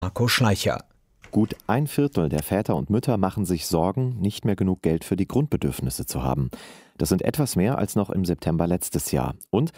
Marco Schleicher. Gut ein Viertel der Väter und Mütter machen sich Sorgen, nicht mehr genug Geld für die Grundbedürfnisse zu haben. Das sind etwas mehr als noch im September letztes Jahr. Und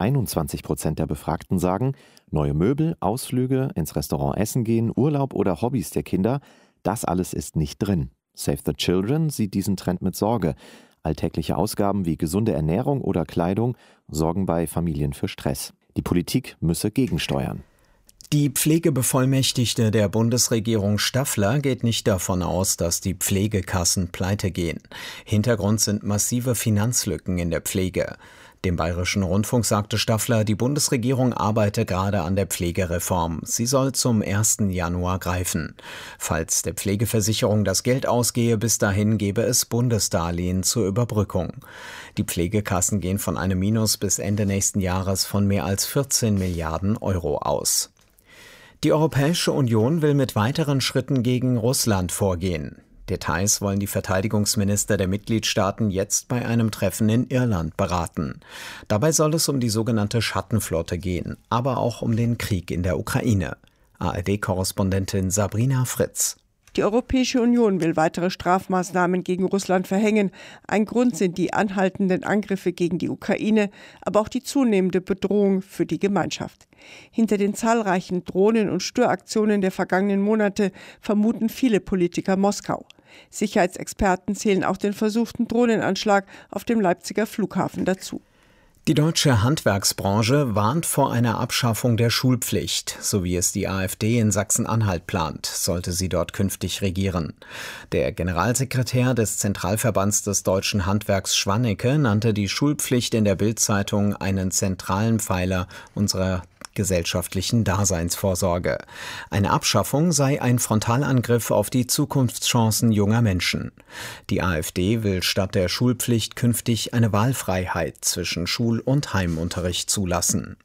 21% der Befragten sagen, neue Möbel, Ausflüge, ins Restaurant essen gehen, Urlaub oder Hobbys der Kinder, das alles ist nicht drin. Save the Children sieht diesen Trend mit Sorge. Alltägliche Ausgaben wie gesunde Ernährung oder Kleidung sorgen bei Familien für Stress. Die Politik müsse gegensteuern. Die Pflegebevollmächtigte der Bundesregierung Staffler geht nicht davon aus, dass die Pflegekassen pleite gehen. Hintergrund sind massive Finanzlücken in der Pflege. Dem Bayerischen Rundfunk sagte Staffler, die Bundesregierung arbeite gerade an der Pflegereform. Sie soll zum 1. Januar greifen. Falls der Pflegeversicherung das Geld ausgehe, bis dahin gebe es Bundesdarlehen zur Überbrückung. Die Pflegekassen gehen von einem Minus bis Ende nächsten Jahres von mehr als 14 Milliarden Euro aus. Die Europäische Union will mit weiteren Schritten gegen Russland vorgehen. Details wollen die Verteidigungsminister der Mitgliedstaaten jetzt bei einem Treffen in Irland beraten. Dabei soll es um die sogenannte Schattenflotte gehen, aber auch um den Krieg in der Ukraine. ARD-Korrespondentin Sabrina Fritz. Die Europäische Union will weitere Strafmaßnahmen gegen Russland verhängen. Ein Grund sind die anhaltenden Angriffe gegen die Ukraine, aber auch die zunehmende Bedrohung für die Gemeinschaft. Hinter den zahlreichen Drohnen- und Störaktionen der vergangenen Monate vermuten viele Politiker Moskau. Sicherheitsexperten zählen auch den versuchten Drohnenanschlag auf dem Leipziger Flughafen dazu. Die deutsche Handwerksbranche warnt vor einer Abschaffung der Schulpflicht, so wie es die AfD in Sachsen-Anhalt plant, sollte sie dort künftig regieren. Der Generalsekretär des Zentralverbands des deutschen Handwerks Schwannecke nannte die Schulpflicht in der Bild-Zeitung einen zentralen Pfeiler unserer gesellschaftlichen Daseinsvorsorge. Eine Abschaffung sei ein Frontalangriff auf die Zukunftschancen junger Menschen. Die AfD will statt der Schulpflicht künftig eine Wahlfreiheit zwischen Schul- und Heimunterricht zulassen.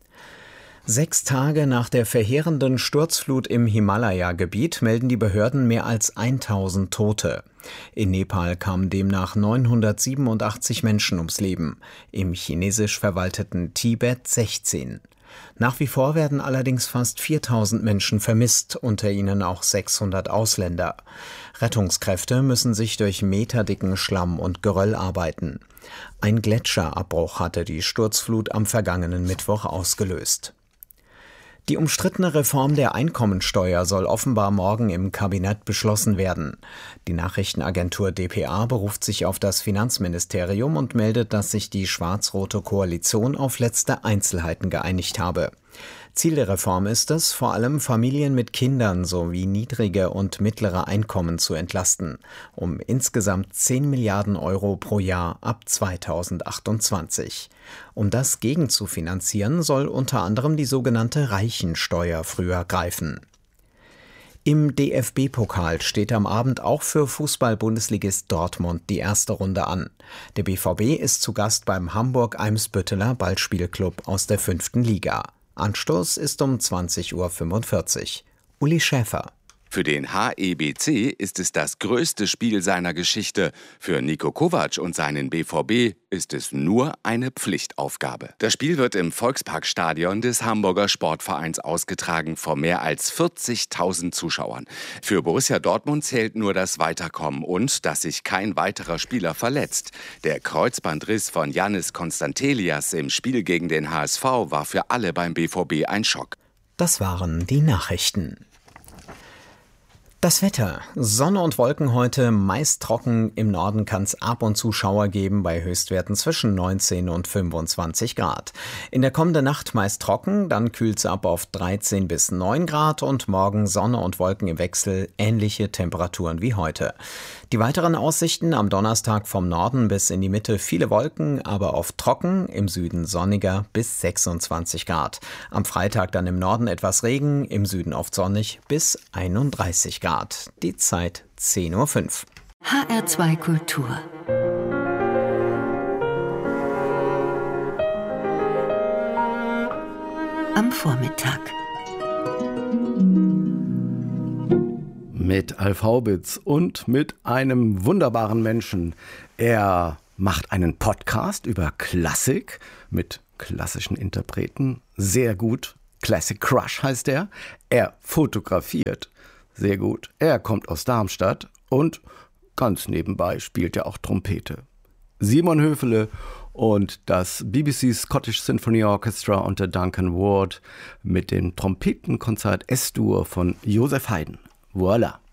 6 Tage nach der verheerenden Sturzflut im Himalaya-Gebiet melden die Behörden mehr als 1000 Tote. In Nepal kamen demnach 987 Menschen ums Leben, im chinesisch verwalteten Tibet 16. Nach wie vor werden allerdings fast 4000 Menschen vermisst, unter ihnen auch 600 Ausländer. Rettungskräfte müssen sich durch meterdicken Schlamm und Geröll arbeiten. Ein Gletscherabbruch hatte die Sturzflut am vergangenen Mittwoch ausgelöst. Die umstrittene Reform der Einkommensteuer soll offenbar morgen im Kabinett beschlossen werden. Die Nachrichtenagentur dpa beruft sich auf das Finanzministerium und meldet, dass sich die schwarz-rote Koalition auf letzte Einzelheiten geeinigt habe. Ziel der Reform ist es, vor allem Familien mit Kindern sowie niedrige und mittlere Einkommen zu entlasten, um insgesamt 10 Milliarden Euro pro Jahr ab 2028. Um das gegenzufinanzieren, soll unter anderem die sogenannte Reichensteuer früher greifen. Im DFB-Pokal steht am Abend auch für Fußball-Bundesligist Dortmund die erste Runde an. Der BVB ist zu Gast beim Hamburg-Eimsbütteler Ballspielclub aus der 5. Liga. Anstoß ist um 20:45 Uhr. Uli Schäfer. Für den HEBC ist es das größte Spiel seiner Geschichte. Für Niko Kovac und seinen BVB ist es nur eine Pflichtaufgabe. Das Spiel wird im Volksparkstadion des Hamburger Sportvereins ausgetragen vor mehr als 40.000 Zuschauern. Für Borussia Dortmund zählt nur das Weiterkommen und dass sich kein weiterer Spieler verletzt. Der Kreuzbandriss von Yannis Konstantelias im Spiel gegen den HSV war für alle beim BVB ein Schock. Das waren die Nachrichten. Das Wetter. Sonne und Wolken heute, meist trocken. Im Norden kann es ab und zu Schauer geben bei Höchstwerten zwischen 19 und 25 Grad. In der kommenden Nacht meist trocken, dann kühlt es ab auf 13 bis 9 Grad und morgen Sonne und Wolken im Wechsel, ähnliche Temperaturen wie heute. Die weiteren Aussichten am Donnerstag vom Norden bis in die Mitte viele Wolken, aber oft trocken, im Süden sonniger bis 26 Grad. Am Freitag dann im Norden etwas Regen, im Süden oft sonnig bis 31 Grad. Die Zeit 10:05 Uhr. HR2 Kultur. Am Vormittag. Mit Alf Haubitz und mit einem wunderbaren Menschen. Er macht einen Podcast über Klassik mit klassischen Interpreten. Sehr gut Classic Crush heißt er. Er fotografiert. Sehr gut. Er kommt aus Darmstadt und ganz nebenbei spielt er auch Trompete. Simon Höfele und das BBC Scottish Symphony Orchestra unter Duncan Ward mit dem Trompetenkonzert S-Dur von Joseph Haydn. Voilà.